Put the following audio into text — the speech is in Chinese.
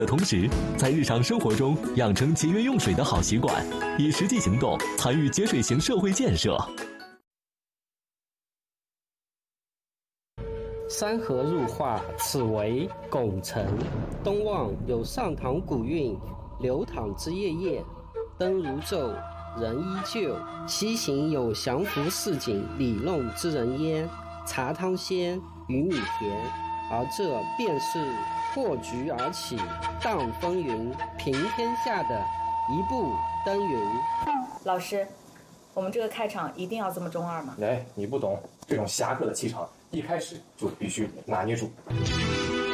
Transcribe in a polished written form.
的同时，在日常生活中养成节约用水的好习惯，以实际行动参与节水型社会建设。 山河入画，此为拱辰。东望有上唐古韵，流淌之夜夜，灯如昼，人依旧。西行有降服市井理弄之人焉，茶汤鲜，鱼米甜。而这便是破局而起，荡风云，平天下的一步登云。 老师，我们这个开场一定要这么中二吗？ 哎，你不懂，这种侠客的气场一开始就必须拿捏住。